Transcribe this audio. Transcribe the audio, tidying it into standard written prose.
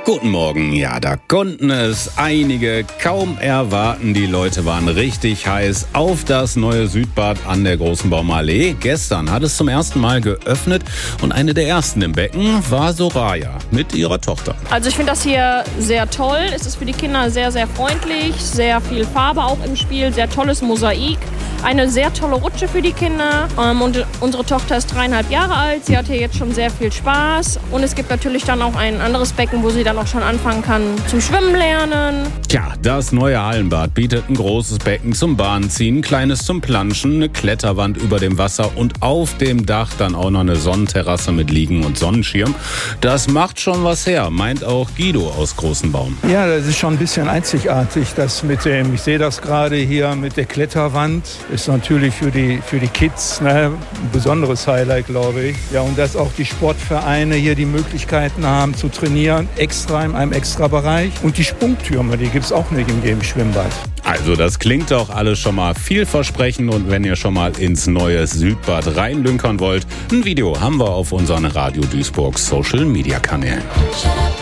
Guten Morgen, ja, da konnten es einige kaum erwarten. Die Leute waren richtig heiß auf das neue Südbad an der Großen Baumallee. Gestern hat es zum ersten Mal geöffnet und eine der ersten im Becken war Soraya mit ihrer Tochter. Also ich finde das hier sehr toll. Es ist für die Kinder sehr, sehr freundlich, sehr viel Farbe auch im Spiel, sehr tolles Mosaik. Eine sehr tolle Rutsche für die Kinder. Und unsere Tochter ist 3,5 Jahre alt. Sie hat hier jetzt schon sehr viel Spaß. Und es gibt natürlich dann auch ein anderes Becken, wo sie dann auch schon anfangen kann zum Schwimmen lernen. Tja, das neue Hallenbad bietet ein großes Becken zum Bahnziehen, ein kleines zum Planschen, eine Kletterwand über dem Wasser und auf dem Dach dann auch noch eine Sonnenterrasse mit Liegen und Sonnenschirm. Das macht schon was her, meint auch Guido aus Großenbaum. Ja, das ist schon ein bisschen einzigartig. Das mit dem, ich sehe das gerade hier mit der Kletterwand, ist natürlich für die Kids ein besonderes Highlight, glaube ich. Ja, und dass auch die Sportvereine hier die Möglichkeiten haben zu trainieren, extra in einem Extrabereich. Und die Sprungtürme, die gibt es auch nicht in jedem Schwimmbad. Also das klingt doch alles schon mal vielversprechend und wenn ihr schon mal ins neue Südbad reinlünkern wollt, ein Video haben wir auf unseren Radio Duisburg Social Media Kanälen.